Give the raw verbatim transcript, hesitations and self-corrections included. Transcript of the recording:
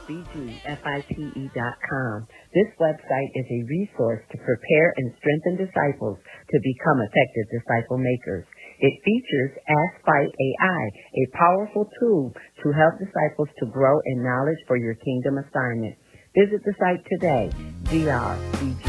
b g fite dot com. This website is a resource to prepare and strengthen disciples to become effective disciple makers. It features Ask Fight A I, a powerful tool to help disciples to grow in knowledge for your kingdom assignment. Visit the site today, d r b g